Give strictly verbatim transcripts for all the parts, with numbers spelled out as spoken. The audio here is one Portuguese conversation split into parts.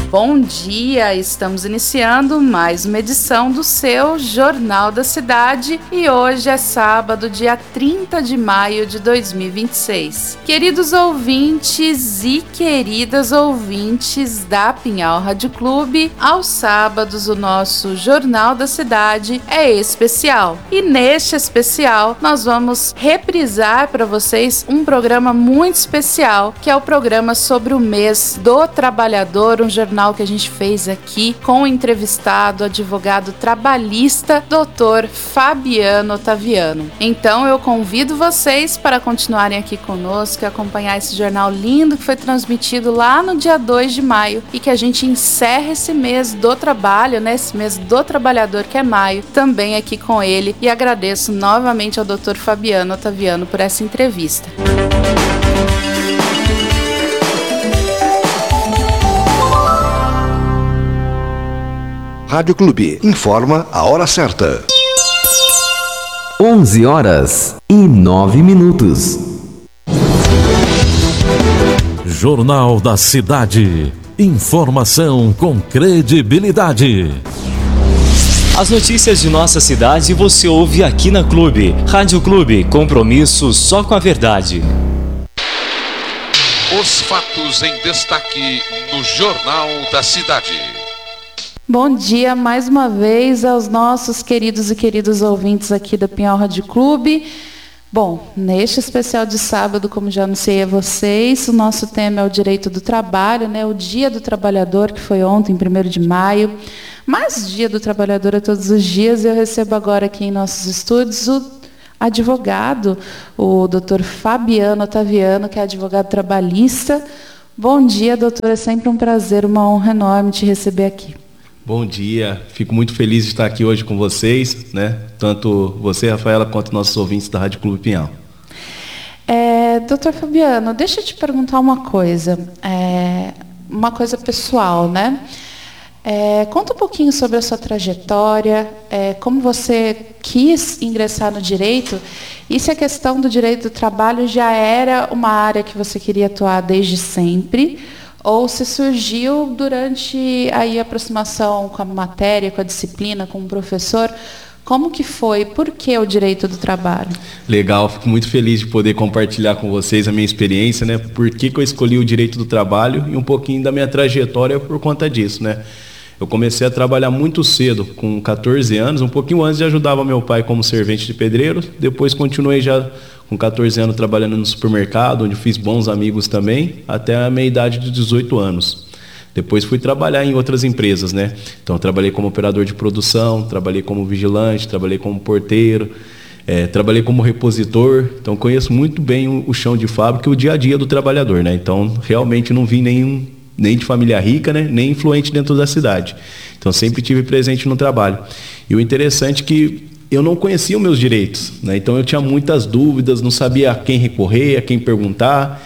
Bom dia, estamos iniciando mais uma edição do seu Jornal da Cidade e hoje é sábado, dia trinta de maio de dois mil e vinte e seis. Queridos ouvintes e queridas ouvintes da Pinhal Rádio Clube, aos sábados o nosso Jornal da Cidade é especial e neste especial nós vamos reprisar para vocês um programa muito especial que é o programa sobre o mês do trabalhador, um jornal que a gente fez aqui com o entrevistado, advogado trabalhista, doutor Fabiano Otaviano. Então eu convido vocês para continuarem aqui conosco e acompanhar esse jornal lindo que foi transmitido lá no dia dois de maio e que a gente encerra esse mês do trabalho, né? Esse mês do trabalhador que é maio, também aqui com ele, e agradeço novamente ao doutor Fabiano Otaviano por essa entrevista. Rádio Clube informa a hora certa. onze horas e nove minutos. Jornal da Cidade. Informação com credibilidade. As notícias de nossa cidade você ouve aqui na Clube. Rádio Clube, compromisso só com a verdade. Os fatos em destaque no Jornal da Cidade. Bom dia mais uma vez aos nossos queridos e queridos ouvintes aqui da Pinhal Rádio Clube. Bom, neste especial de sábado, como já anunciei a vocês, o nosso tema é o direito do trabalho, né? O Dia do Trabalhador, que foi ontem, primeiro de maio. Mas Dia do Trabalhador é todos os dias, e eu recebo agora aqui em nossos estúdios o advogado, o doutor Fabiano Otaviano, que é advogado trabalhista. Bom dia, doutor, é sempre um prazer, uma honra enorme te receber aqui. Bom dia, fico muito feliz de estar aqui hoje com vocês, né? Tanto você, Rafaela, quanto nossos ouvintes da Rádio Clube Pinhal. É, doutor Fabiano, deixa eu te perguntar uma coisa, é, uma coisa pessoal, né? É, conta um pouquinho sobre a sua trajetória, é, como você quis ingressar no direito e se a questão do direito do trabalho já era uma área que você queria atuar desde sempre, ou se surgiu durante aí, a aproximação com a matéria, com a disciplina, com o professor. Como que foi? Por que o direito do trabalho? Legal, fico muito feliz de poder compartilhar com vocês a minha experiência, né? Por que que eu escolhi o direito do trabalho e um pouquinho da minha trajetória por conta disso, né? Eu comecei a trabalhar muito cedo, com catorze anos, um pouquinho antes já ajudava meu pai como servente de pedreiro, depois continuei já com catorze anos trabalhando no supermercado, onde fiz bons amigos também, até a minha idade de dezoito anos. Depois fui trabalhar em outras empresas, né? Então trabalhei como operador de produção, trabalhei como vigilante, trabalhei como porteiro, é, trabalhei como repositor, então conheço muito bem o, o chão de fábrica e o dia a dia do trabalhador, né? Então realmente não vim nenhum, nem de família rica, né? Nem influente dentro da cidade. Então sempre tive presente no trabalho. E o interessante é que eu não conhecia os meus direitos, né? Então eu tinha muitas dúvidas, não sabia a quem recorrer, a quem perguntar,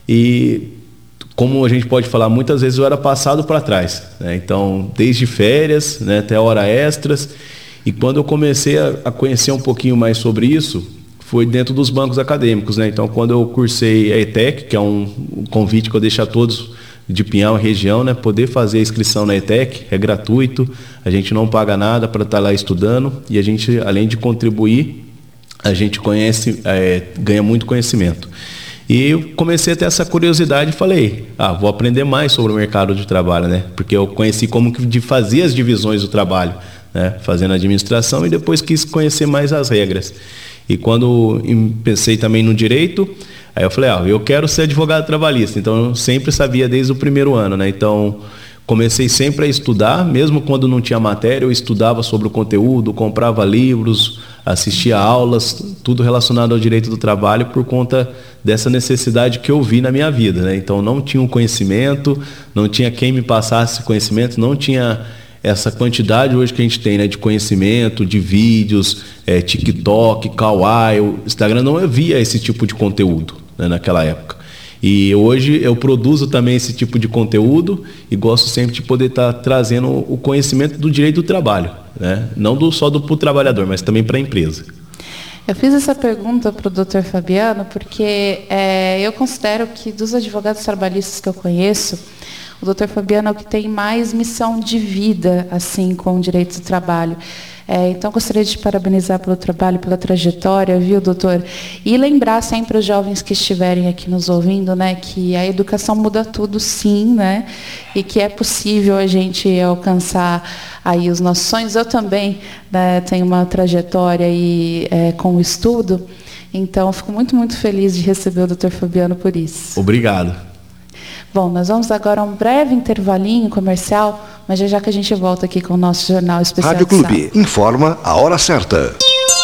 e como a gente pode falar, muitas vezes eu era passado para trás, né? Então desde férias, né, até hora extras, e quando eu comecei a, a conhecer um pouquinho mais sobre isso, foi dentro dos bancos acadêmicos, né? Então quando eu cursei a ETEC, que é um, um convite que eu deixo a todos de Pinhal e região, né, poder fazer a inscrição na ETEC, é gratuito, a gente não paga nada para estar lá estudando, e a gente, além de contribuir, a gente conhece, é, ganha muito conhecimento. E eu comecei a ter essa curiosidade e falei, ah, vou aprender mais sobre o mercado de trabalho, né, porque eu conheci como que fazia as divisões do trabalho, né, fazendo administração, e depois quis conhecer mais as regras. E quando pensei também no direito, aí eu falei, ah, eu quero ser advogado trabalhista, então eu sempre sabia desde o primeiro ano, né? Então comecei sempre a estudar, mesmo quando não tinha matéria, eu estudava sobre o conteúdo, comprava livros, assistia aulas, tudo relacionado ao direito do trabalho por conta dessa necessidade que eu vi na minha vida, né? Então não tinha um conhecimento, não tinha quem me passasse conhecimento, não tinha essa quantidade hoje que a gente tem, né, de conhecimento, de vídeos, é, TikTok, Kawaii, Instagram, não havia esse tipo de conteúdo, né, naquela época. E hoje eu produzo também esse tipo de conteúdo e gosto sempre de poder estar trazendo o conhecimento do direito do trabalho, né? Não do, só do pro trabalhador, mas também para a empresa. Eu fiz essa pergunta para o doutor Fabiano porque é, eu considero que dos advogados trabalhistas que eu conheço, o doutor Fabiano é o que tem mais missão de vida, assim, com o direito do trabalho. É, então, gostaria de te parabenizar pelo trabalho, pela trajetória, viu, doutor? E lembrar sempre os jovens que estiverem aqui nos ouvindo, né, que a educação muda tudo, sim, né, e que é possível a gente alcançar aí os nossos sonhos. Eu também, né, tenho uma trajetória aí, é, com o estudo, então fico muito, muito feliz de receber o doutor Fabiano por isso. Obrigado. Bom, nós vamos agora a um breve intervalinho comercial, mas já já que a gente volta aqui com o nosso Jornal Especial Rádio de Sábado. Clube informa a hora certa.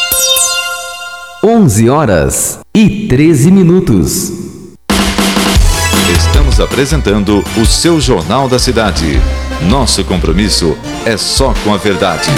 onze horas e treze minutos. Estamos apresentando o seu Jornal da Cidade. Nosso compromisso é só com a verdade.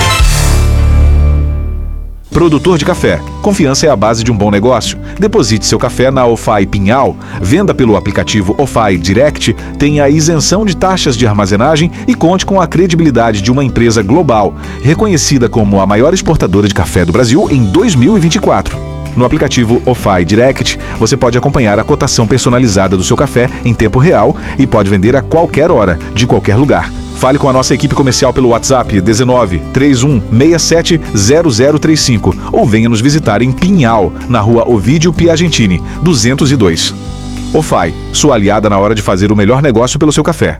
Produtor de café. Confiança é a base de um bom negócio. Deposite seu café na Ofai Pinhal, venda pelo aplicativo Ofai Direct, tenha isenção de taxas de armazenagem e conte com a credibilidade de uma empresa global, reconhecida como a maior exportadora de café do Brasil em dois mil e vinte e quatro. No aplicativo Ofai Direct, você pode acompanhar a cotação personalizada do seu café em tempo real e pode vender a qualquer hora, de qualquer lugar. Fale com a nossa equipe comercial pelo WhatsApp dezenove, trinta e um, sessenta e sete, zero zero trinta e cinco ou venha nos visitar em Pinhal, na rua Ovídio Piagentini, duzentos e dois. Ofai, sua aliada na hora de fazer o melhor negócio pelo seu café.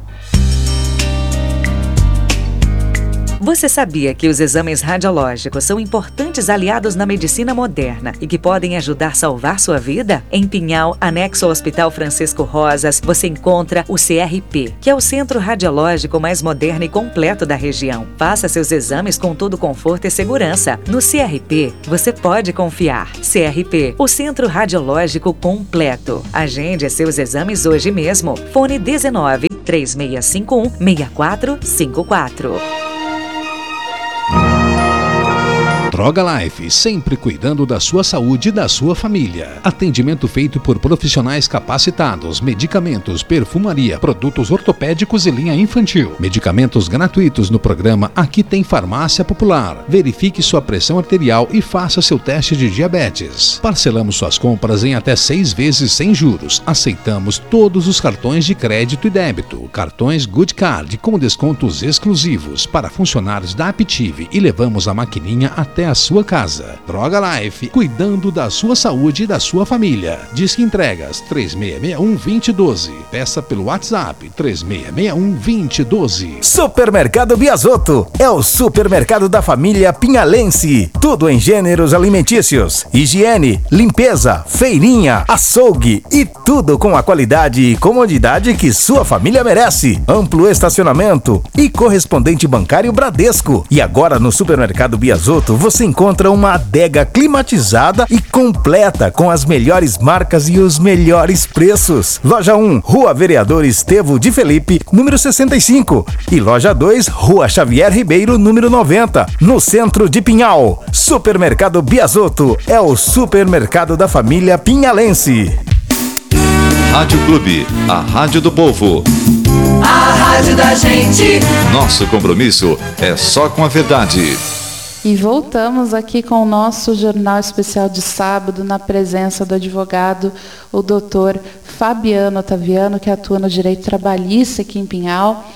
Você sabia que os exames radiológicos são importantes aliados na medicina moderna e que podem ajudar a salvar sua vida? Em Pinhal, anexo ao Hospital Francisco Rosas, você encontra o C R P, que é o centro radiológico mais moderno e completo da região. Faça seus exames com todo conforto e segurança. No C R P, você pode confiar. C R P, o centro radiológico completo. Agende seus exames hoje mesmo. Fone dezenove, três seis cinco um, seis quatro cinco quatro. Droga Life, sempre cuidando da sua saúde e da sua família. Atendimento feito por profissionais capacitados, medicamentos, perfumaria, produtos ortopédicos e linha infantil. Medicamentos gratuitos no programa Aqui Tem Farmácia Popular. Verifique sua pressão arterial e faça seu teste de diabetes. Parcelamos suas compras em até seis vezes sem juros. Aceitamos todos os cartões de crédito e débito. Cartões Good Card com descontos exclusivos para funcionários da Aptive e levamos a maquininha até a sua casa. Droga Life, cuidando da sua saúde e da sua família. Disque entregas três seis seis um, dois zero um dois. Peça pelo WhatsApp três seis seis um, dois zero um dois. Supermercado Biasotto é o supermercado da família pinhalense. Tudo em gêneros alimentícios, higiene, limpeza, feirinha, açougue e tudo com a qualidade e comodidade que sua família merece. Amplo estacionamento e correspondente bancário Bradesco. E agora no Supermercado Biasotto você encontra uma adega climatizada e completa com as melhores marcas e os melhores preços. Loja um, Rua Vereador Estevo de Felipe, número sessenta e cinco. E Loja dois, Rua Xavier Ribeiro, número noventa, no centro de Pinhal. Supermercado Biasotto é o supermercado da família pinhalense. Rádio Clube, a rádio do povo. A rádio da gente. Nosso compromisso é só com a verdade. E voltamos aqui com o nosso Jornal Especial de Sábado, na presença do advogado, o doutor Fabiano Otaviano, que atua no direito trabalhista aqui em Pinhal.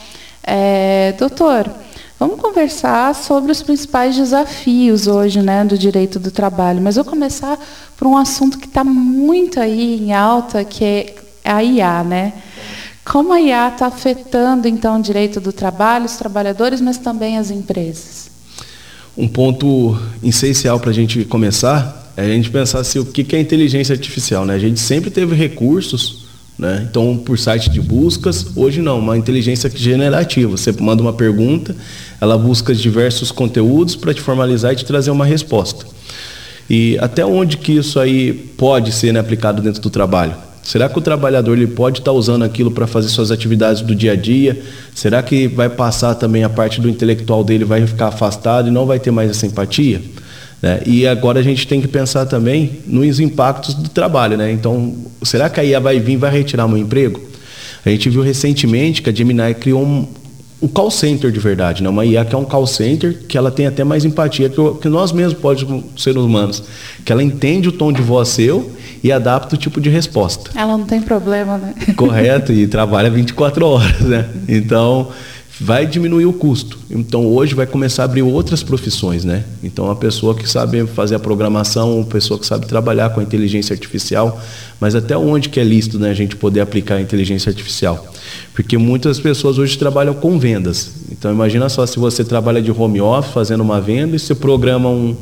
É, doutor, vamos conversar sobre os principais desafios hoje, né, do direito do trabalho. Mas eu vou começar por um assunto que está muito aí em alta, que é a I A, né? Como a I A está afetando, então, o direito do trabalho, os trabalhadores, mas também as empresas? Um ponto essencial para a gente começar é a gente pensar assim, o que é inteligência artificial, né? A gente sempre teve recursos, né? Então, por site de buscas, hoje não, uma inteligência generativa. Você manda uma pergunta, ela busca diversos conteúdos para te formalizar e te trazer uma resposta. E até onde que isso aí pode ser, né, aplicado dentro do trabalho? Será que o trabalhador ele pode estar usando aquilo para fazer suas atividades do dia a dia? Será que vai passar também a parte do intelectual dele, vai ficar afastado e não vai ter mais essa empatia? Né? E agora a gente tem que pensar também nos impactos do trabalho, né? Então, será que a I A vai vir e vai retirar meu emprego? A gente viu recentemente que a Gemini criou um, um call center de verdade, né? Uma I A que é um call center, que ela tem até mais empatia que, que nós mesmos, pode ser humanos, que ela entende o tom de voz seu e adapta o tipo de resposta. Ela não tem problema, né? Correto, e trabalha vinte e quatro horas, né? Então, vai diminuir o custo. Então, hoje vai começar a abrir outras profissões, né? Então, a pessoa que sabe fazer a programação, a pessoa que sabe trabalhar com a inteligência artificial, mas até onde que é lícito, né, a gente poder aplicar a inteligência artificial? Porque muitas pessoas hoje trabalham com vendas. Então, imagina só, se você trabalha de home office, fazendo uma venda, e você programa um,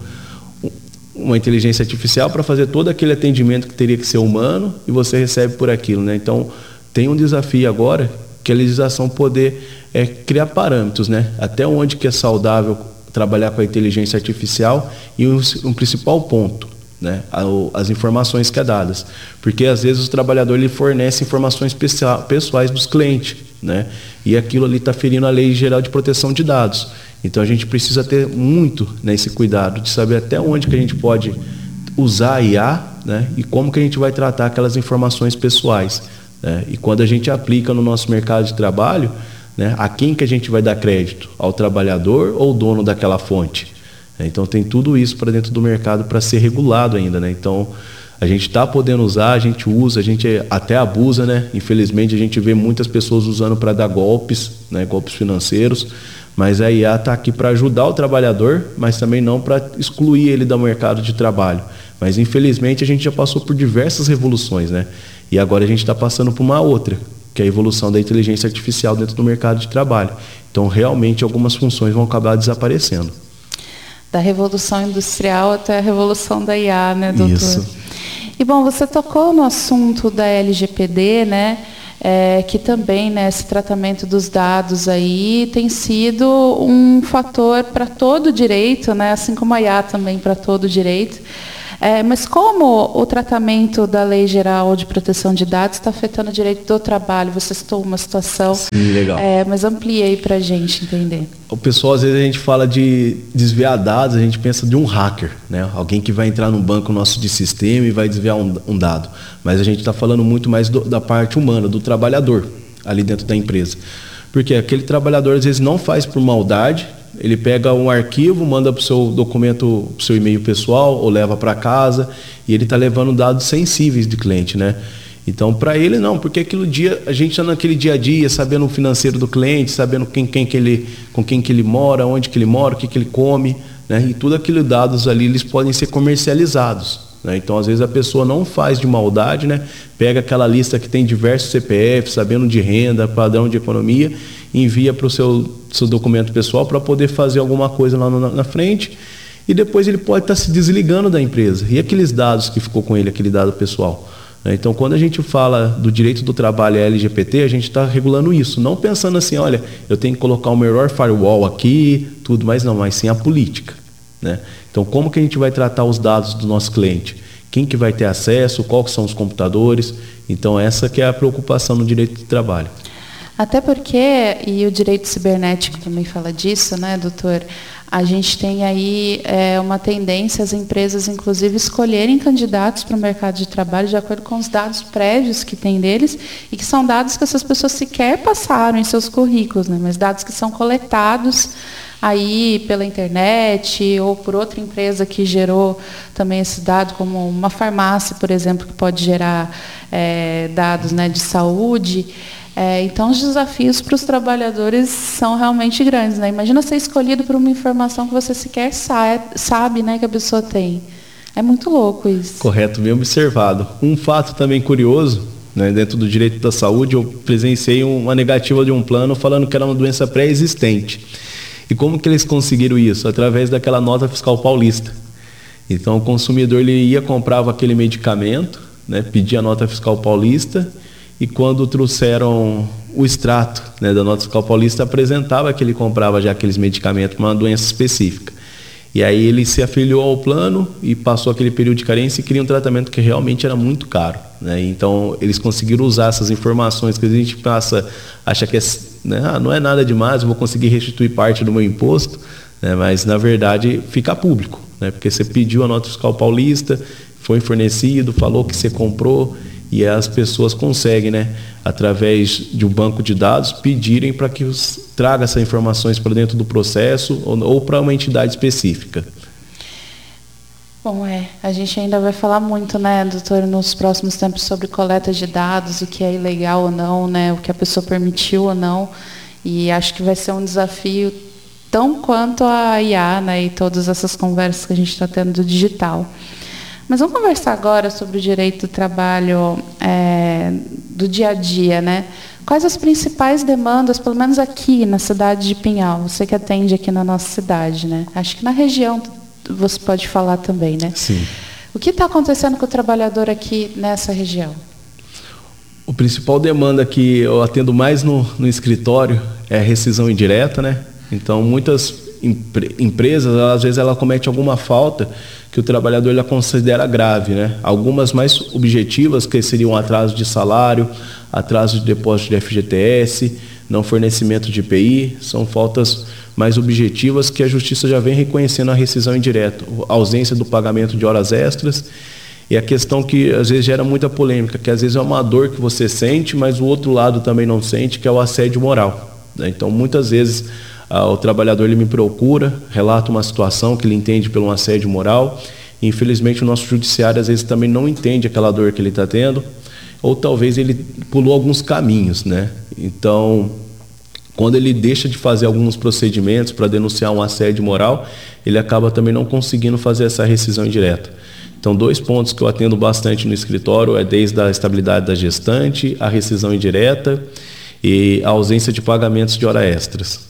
uma inteligência artificial para fazer todo aquele atendimento que teria que ser humano, e você recebe por aquilo, né? Então, tem um desafio agora, que a legislação poder é, criar parâmetros, né? Até onde que é saudável trabalhar com a inteligência artificial, e um, um principal ponto, né? As informações que é dadas, porque às vezes o trabalhador ele fornece informações pessoais dos clientes, né? E aquilo ali está ferindo a Lei Geral de Proteção de Dados. Então a gente precisa ter muito, né, esse cuidado de saber até onde que a gente pode usar a I A, né? E como que a gente vai tratar aquelas informações pessoais, né? E quando a gente aplica no nosso mercado de trabalho, né, a quem que a gente vai dar crédito? Ao trabalhador ou dono daquela fonte? Então tem tudo isso para dentro do mercado para ser regulado ainda, né? Então a gente está podendo usar, a gente usa, a gente até abusa, né? Infelizmente a gente vê muitas pessoas usando para dar golpes, né? Golpes financeiros, mas a I A está aqui para ajudar o trabalhador, mas também não para excluir ele do mercado de trabalho. Mas infelizmente a gente já passou por diversas revoluções, né? E agora a gente está passando por uma outra, que é a evolução da inteligência artificial dentro do mercado de trabalho. Então realmente algumas funções vão acabar desaparecendo. Da revolução industrial até a revolução da I A, né, doutor? Isso. E bom, você tocou no assunto da L G P D, né? É, que também, né, esse tratamento dos dados aí tem sido um fator para todo o direito, né? Assim como a I A também para todo o direito. É, mas como o tratamento da Lei Geral de Proteção de Dados está afetando o direito do trabalho? Você citou uma situação. Sim, legal. É, mas amplie aí para a gente entender. O pessoal, às vezes a gente fala de desviar dados, a gente pensa de um hacker, né? Alguém que vai entrar no banco nosso de sistema e vai desviar um, um dado. Mas a gente está falando muito mais do, da parte humana, do trabalhador ali dentro da empresa. Porque aquele trabalhador às vezes não faz por maldade. Ele pega um arquivo, manda para o seu documento, para o seu e-mail pessoal, ou leva para casa, e ele está levando dados sensíveis de cliente, né? Então, para ele não, porque aquele dia, a gente está naquele dia a dia, sabendo o financeiro do cliente, sabendo quem, quem que ele, com quem que ele mora, onde que ele mora, o que que ele come, né? E tudo aqueles dados ali, eles podem ser comercializados, né? Então, às vezes a pessoa não faz de maldade, né? Pega aquela lista que tem diversos C P Fs, sabendo de renda, padrão de economia, envia para o seu, seu documento pessoal para poder fazer alguma coisa lá na, na frente, e depois ele pode estar tá se desligando da empresa. E aqueles dados que ficou com ele, aquele dado pessoal? Né? Então, quando a gente fala do direito do trabalho e L G P T, a gente está regulando isso, não pensando assim, olha, eu tenho que colocar o melhor firewall aqui, tudo mais, não, mas sim a política, né? Então, como que a gente vai tratar os dados do nosso cliente? Quem que vai ter acesso? Quais são os computadores? Então, essa que é a preocupação no direito do trabalho. Até porque, e o direito cibernético também fala disso, né, doutor? A gente tem aí é, uma tendência, as empresas, inclusive, escolherem candidatos para o mercado de trabalho de acordo com os dados prévios que tem deles, e que são dados que essas pessoas sequer passaram em seus currículos, né, mas dados que são coletados aí pela internet ou por outra empresa que gerou também esse dado, como uma farmácia, por exemplo, que pode gerar é, dados, né, de saúde. É, então, os desafios para os trabalhadores são realmente grandes, né? Imagina ser escolhido por uma informação que você sequer sabe, sabe, né, que a pessoa tem. É muito louco isso. Correto, bem observado. Um fato também curioso, né, dentro do direito da saúde, eu presenciei uma negativa de um plano falando que era uma doença pré-existente. E como que eles conseguiram isso? Através daquela nota fiscal paulista. Então, o consumidor ele ia, comprava aquele medicamento, né, pedia a nota fiscal paulista, e quando trouxeram o extrato, né, da nota fiscal paulista, apresentava que ele comprava já aqueles medicamentos para uma doença específica. E aí ele se afiliou ao plano e passou aquele período de carência e queria um tratamento que realmente era muito caro, né? Então, eles conseguiram usar essas informações que a gente passa, acha que é, né, ah, não é nada demais, eu vou conseguir restituir parte do meu imposto, né, mas, na verdade, fica público, né, porque você pediu a nota fiscal paulista, foi fornecido, falou que você comprou. e as pessoas conseguem, né, através de um banco de dados, pedirem para que os, traga essas informações para dentro do processo ou, ou para uma entidade específica. Bom, é, a gente ainda vai falar muito, né, doutor, nos próximos tempos sobre coleta de dados, o que é ilegal ou não, né, o que a pessoa permitiu ou não, e acho que vai ser um desafio tão quanto a I A, né, e todas essas conversas que a gente está tendo do digital. Mas vamos conversar agora sobre o direito do trabalho é, do dia a dia, né? Quais as principais demandas, pelo menos aqui na cidade de Pinhal, você que atende aqui na nossa cidade, né? Acho que na região você pode falar também, né? Sim. O que está acontecendo com o trabalhador aqui nessa região? O principal demanda que eu atendo mais no, no escritório é a rescisão indireta, né? Então, muitas empre- empresas, às vezes, ela comete alguma falta que o trabalhador ele considera grave, né? Algumas mais objetivas, que seriam atraso de salário, atraso de depósito de F G T S, não fornecimento de I P I, são faltas mais objetivas que a Justiça já vem reconhecendo a rescisão indireta, a ausência do pagamento de horas extras, e a questão que às vezes gera muita polêmica, que às vezes é uma dor que você sente, mas o outro lado também não sente, que é o assédio moral, né? Então, muitas vezes, Ah, o trabalhador ele me procura, relata uma situação que ele entende pelo um assédio moral, e infelizmente o nosso judiciário às vezes também não entende aquela dor que ele está tendo, ou talvez ele pulou alguns caminhos, né? Então, quando ele deixa de fazer alguns procedimentos para denunciar um assédio moral, ele acaba também não conseguindo fazer essa rescisão indireta. Então, dois pontos que eu atendo bastante no escritório é desde a estabilidade da gestante, a rescisão indireta e a ausência de pagamentos de hora extras.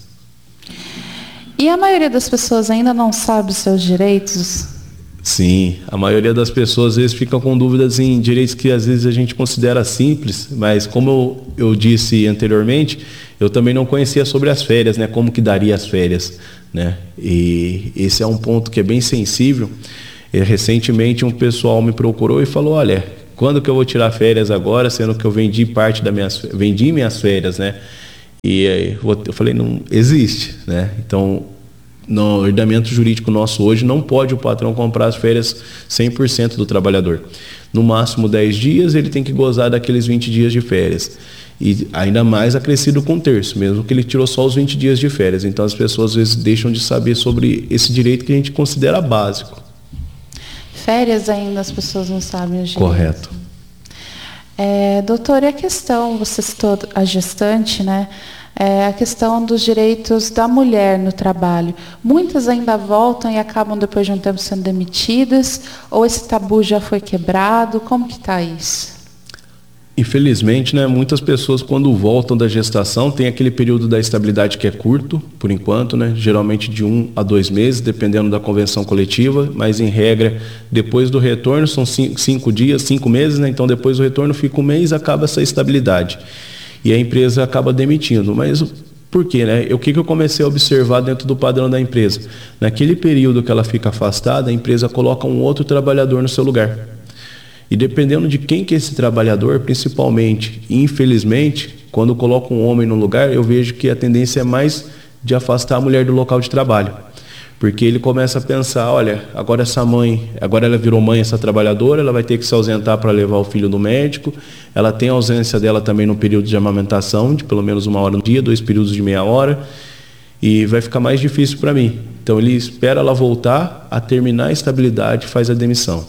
E a maioria das pessoas ainda não sabe os seus direitos? Sim, a maioria das pessoas às vezes fica com dúvidas em direitos que às vezes a gente considera simples, mas como eu, eu disse anteriormente, eu também não conhecia sobre as férias, né? Como que daria as férias, né? E esse é um ponto que é bem sensível. E, recentemente um pessoal me procurou e falou, olha, quando que eu vou tirar férias agora, sendo que eu vendi parte das minhas, vendi minhas férias, né? E aí eu falei, não existe, né? Então, no ordenamento jurídico nosso hoje, não pode o patrão comprar as férias cem por cento do trabalhador. No máximo dez dias, ele tem que gozar daqueles vinte dias de férias. E ainda mais acrescido com um terço, mesmo que ele tirou só os vinte dias de férias. Então, as pessoas às vezes deixam de saber sobre esse direito que a gente considera básico. Férias ainda as pessoas não sabem os direitos. Correto. É, doutor, e a questão, você citou a gestante, né? É, a questão dos direitos da mulher no trabalho. Muitas ainda voltam e acabam depois de um tempo sendo demitidas, ou esse tabu já foi quebrado? Como que está isso? Infelizmente, né, muitas pessoas quando voltam da gestação tem aquele período da estabilidade que é curto, por enquanto, né, geralmente de um a dois meses, dependendo da convenção coletiva, mas em regra, depois do retorno são cinco, cinco dias, cinco meses, né, então depois do retorno fica um mês, acaba essa estabilidade. E a empresa acaba demitindo. Mas por quê, né? O que eu comecei a observar dentro do padrão da empresa? Naquele período que ela fica afastada, a empresa coloca um outro trabalhador no seu lugar. E dependendo de quem que é esse trabalhador, principalmente, infelizmente, quando coloca um homem no lugar, eu vejo que a tendência é mais de afastar a mulher do local de trabalho. Porque ele começa a pensar, olha, agora essa mãe, agora ela virou mãe, essa trabalhadora, ela vai ter que se ausentar para levar o filho no médico, ela tem a ausência dela também no período de amamentação, de pelo menos uma hora no dia, dois períodos de meia hora, e vai ficar mais difícil para mim. Então ele espera ela voltar, a terminar a estabilidade, faz a demissão.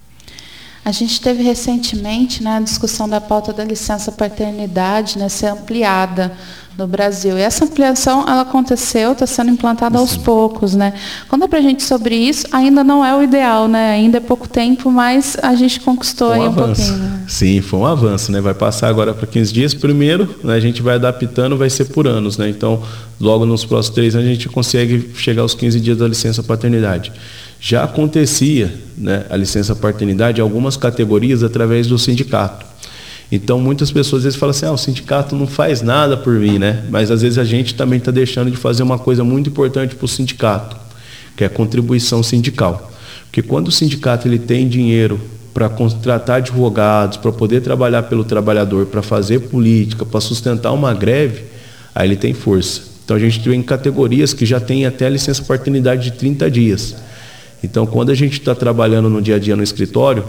A gente teve recentemente, né, a discussão da pauta da licença paternidade, né, ser ampliada no Brasil. E essa ampliação, ela aconteceu, está sendo implantada aos poucos, né? Conta pra gente sobre isso. Ainda não é o ideal, né? Ainda é pouco tempo, mas a gente conquistou um aí um avanço. pouquinho. Né? Sim, foi um avanço, né? Vai passar agora para quinze dias. Primeiro, né, a gente vai adaptando, vai ser por anos, né? Então, logo nos próximos três anos, a gente consegue chegar aos quinze dias da licença paternidade. Já acontecia, né, a licença paternidade em algumas categorias através do sindicato. Então, muitas pessoas às vezes falam assim, ah, o sindicato não faz nada por mim, né? Mas às vezes a gente também está deixando de fazer uma coisa muito importante para o sindicato, que é a contribuição sindical. Porque quando o sindicato ele tem dinheiro para contratar advogados, para poder trabalhar pelo trabalhador, para fazer política, para sustentar uma greve, aí ele tem força. Então, a gente tem categorias que já tem até a licença paternidade de trinta dias. Então, quando a gente está trabalhando no dia a dia no escritório,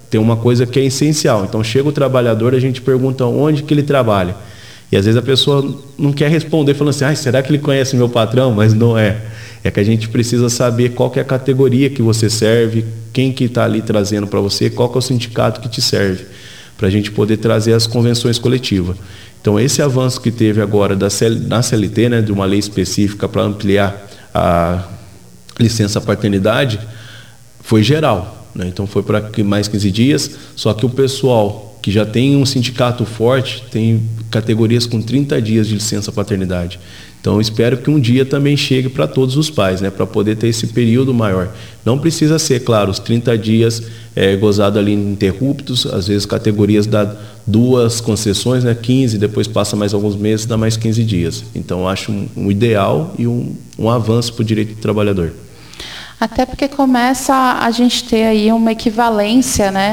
tem uma coisa que é essencial. Então chega o trabalhador, a gente pergunta onde que ele trabalha. E às vezes a pessoa não quer responder falando assim, ah, será que ele conhece meu patrão? Mas não é. É que a gente precisa saber qual que é a categoria que você serve, quem que está ali trazendo para você, qual que é o sindicato que te serve, para a gente poder trazer as convenções coletivas. Então esse avanço que teve agora da C L, na C L T, né, de uma lei específica para ampliar a licença paternidade, foi geral, né? Então foi para mais quinze dias, só que o pessoal que já tem um sindicato forte tem categorias com trinta dias de licença paternidade. Então eu espero que um dia também chegue para todos os pais, né, para poder ter esse período maior. Não precisa ser, claro, os trinta dias é, gozado ali ininterruptos, às vezes categorias dá duas concessões, né, quinze, depois passa mais alguns meses, dá mais quinze dias. Então eu acho um, um ideal e um, um avanço para o direito do trabalhador. Até porque começa a gente ter aí uma equivalência, né,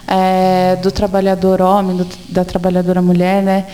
é, do trabalhador homem, do, da trabalhadora mulher, né,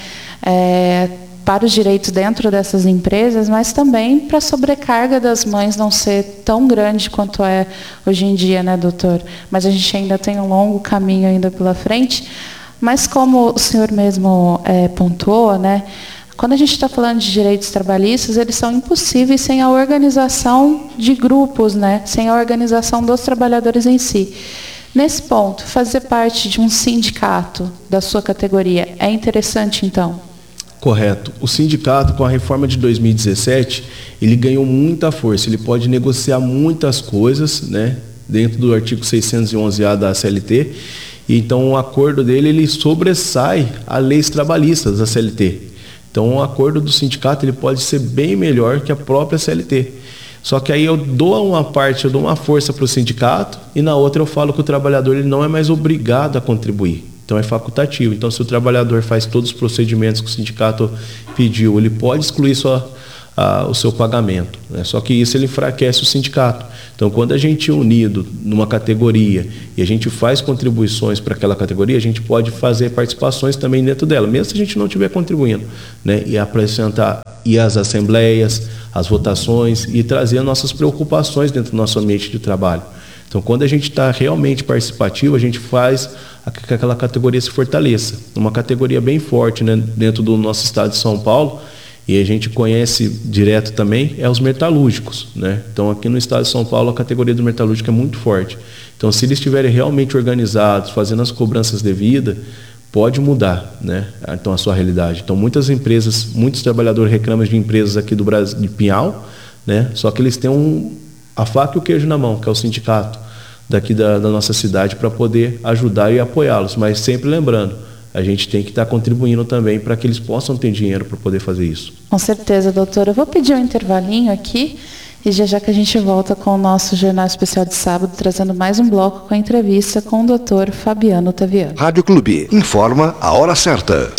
é, para os direitos dentro dessas empresas, mas também para a sobrecarga das mães não ser tão grande quanto é hoje em dia, né, doutor? Mas a gente ainda tem um longo caminho ainda pela frente. Mas como o senhor mesmo é, pontuou, né, quando a gente está falando de direitos trabalhistas, eles são impossíveis sem a organização de grupos, né, sem a organização dos trabalhadores em si. Nesse ponto, fazer parte de um sindicato da sua categoria é interessante, então? Correto. O sindicato, com a reforma de dois mil e dezessete, ele ganhou muita força, ele pode negociar muitas coisas, né, dentro do artigo seiscentos e onze A da C L T, e então o acordo dele ele sobressai a leis trabalhistas da C L T. Então o acordo do sindicato ele pode ser bem melhor que a própria C L T. Só que aí eu dou uma parte, eu dou uma força para o sindicato, e na outra eu falo que o trabalhador ele não é mais obrigado a contribuir. Então é facultativo. Então se o trabalhador faz todos os procedimentos que o sindicato pediu, ele pode excluir só a, o seu pagamento, né? Só que isso ele enfraquece o sindicato. Então quando a gente é unido numa categoria e a gente faz contribuições para aquela categoria, a gente pode fazer participações também dentro dela, mesmo se a gente não estiver contribuindo, né? E apresentar e as assembleias, as votações e trazer nossas preocupações dentro do nosso ambiente de trabalho. Então, quando a gente está realmente participativo, a gente faz que aquela categoria se fortaleça. Uma categoria bem forte, né, dentro do nosso estado de São Paulo, e a gente conhece direto também, é os metalúrgicos, né? Então, aqui no estado de São Paulo, a categoria do metalúrgico é muito forte. Então, se eles estiverem realmente organizados, fazendo as cobranças devidas, pode mudar, né, então, a sua realidade. Então, muitas empresas, muitos trabalhadores reclamam de empresas aqui do Brasil, de Pinhal, né? Só que eles têm um, a faca e o queijo na mão, que é o sindicato daqui da, da nossa cidade, para poder ajudar e apoiá-los. Mas sempre lembrando, a gente tem que estar contribuindo também para que eles possam ter dinheiro para poder fazer isso. Com certeza, doutora. Eu vou pedir um intervalinho aqui e já já que a gente volta com o nosso Jornal Especial de sábado, trazendo mais um bloco com a entrevista com o doutor Fabiano Taviano. Rádio Clube, informa a hora certa.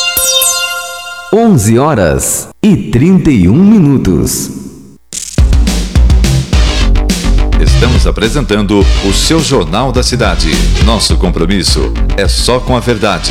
onze horas e trinta e um minutos. Estamos apresentando o seu Jornal da Cidade. Nosso compromisso é só com a verdade.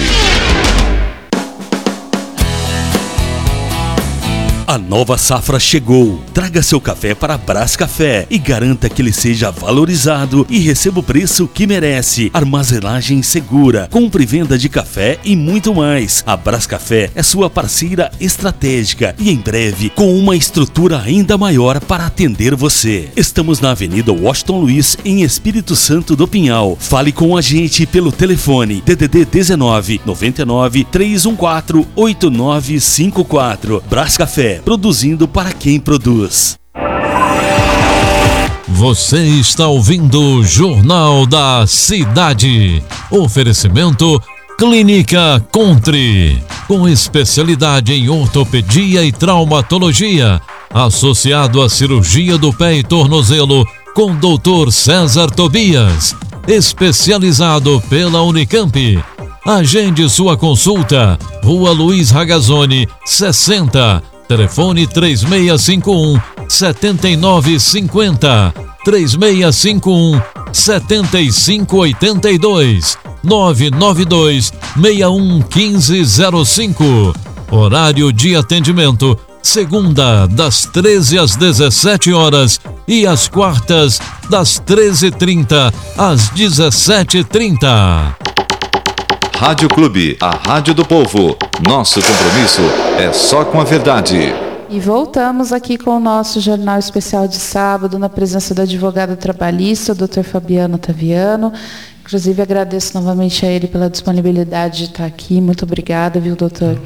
A nova safra chegou. Traga seu café para Brás Café e garanta que ele seja valorizado e receba o preço que merece. Armazenagem segura, compra e venda de café e muito mais. A Brás Café é sua parceira estratégica e em breve com uma estrutura ainda maior para atender você. Estamos na Avenida Washington Luiz, em Espírito Santo do Pinhal. Fale com a gente pelo telefone D D D dezenove, noventa e nove, três um quatro, oito nove cinco quatro. Brás Café, produzindo para quem produz. Você está ouvindo o Jornal da Cidade. Oferecimento Clínica Country, com especialidade em ortopedia e traumatologia, associado à cirurgia do pé e tornozelo, com doutor César Tobias, especializado pela Unicamp. Agende sua consulta, Rua Luiz Ragazzoni, sessenta, telefone três seis cinco um, sete nove cinco zero, três seis cinco um, sete cinco oito dois, nove nove dois, seis um um cinco zero cinco. Horário de atendimento, segunda, das treze às dezessete horas e às quartas, das treze e trinta às dezessete e trinta. Rádio Clube, a rádio do povo. Nosso compromisso é só com a verdade. E voltamos aqui com o nosso Jornal Especial de sábado, na presença do advogado trabalhista, o doutor Fabiano Taviano. Inclusive, agradeço novamente a ele pela disponibilidade de estar aqui. Muito obrigada, viu, doutor?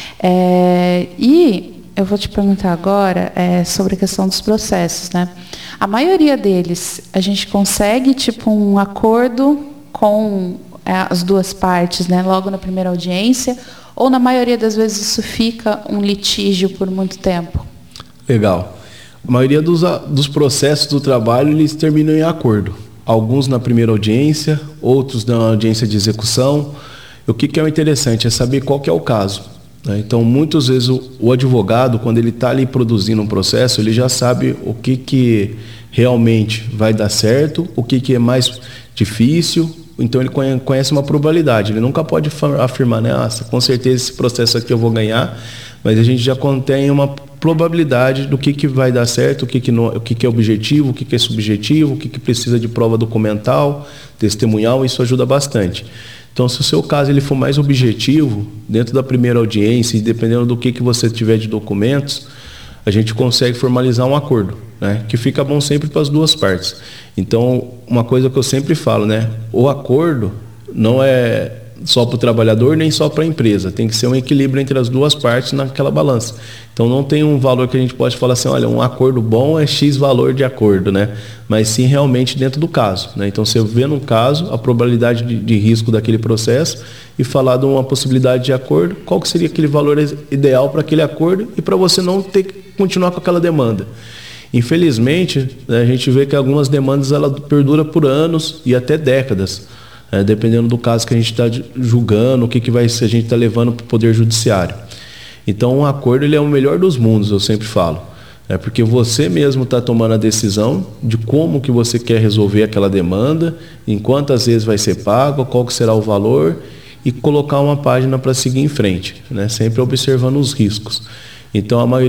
É, e eu vou te perguntar agora é, sobre a questão dos processos, né? A maioria deles, a gente consegue, tipo, um acordo com é, as duas partes, né? Logo na primeira audiência, ou na maioria das vezes isso fica um litígio por muito tempo? Legal. A maioria dos, dos processos do trabalho, eles terminam em acordo. Alguns na primeira audiência, outros na audiência de execução. O que, que é o interessante é saber qual que é o caso, né? Então, muitas vezes o, o advogado, quando ele está ali produzindo um processo, ele já sabe o que, que realmente vai dar certo, o que, que é mais difícil. Então ele conhece uma probabilidade, ele nunca pode afirmar, né, ah, com certeza esse processo aqui eu vou ganhar, mas a gente já contém uma probabilidade do que, que vai dar certo, o que, que, não, o que, que é objetivo, o que, que é subjetivo, o que, que precisa de prova documental, testemunhal, isso ajuda bastante. Então, se o seu caso ele for mais objetivo, dentro da primeira audiência, e dependendo do que, que você tiver de documentos, a gente consegue formalizar um acordo, né, que fica bom sempre para as duas partes. Então, uma coisa que eu sempre falo, né, o acordo não é só para o trabalhador nem só para a empresa, tem que ser um equilíbrio entre as duas partes naquela balança. Então, não tem um valor que a gente pode falar assim, olha, um acordo bom é X valor de acordo, né, mas sim realmente dentro do caso, né? Então, você vê no caso a probabilidade de, de risco daquele processo e falar de uma possibilidade de acordo, qual que seria aquele valor ideal para aquele acordo e para você não ter que continuar com aquela demanda. Infelizmente, né, a gente vê que algumas demandas ela perdura por anos e até décadas, né, dependendo do caso que a gente está julgando, o que, que vai ser, a gente está levando para o Poder Judiciário. Então, um acordo ele é o melhor dos mundos, eu sempre falo, né, porque você mesmo está tomando a decisão de como que você quer resolver aquela demanda, em quantas vezes vai ser pago, qual que será o valor e colocar uma página para seguir em frente, né, sempre observando os riscos. Então, a maioria